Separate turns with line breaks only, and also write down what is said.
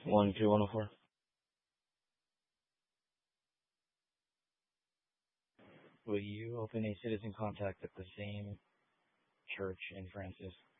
12104. Will you open a citizen contact at the same church in Francis?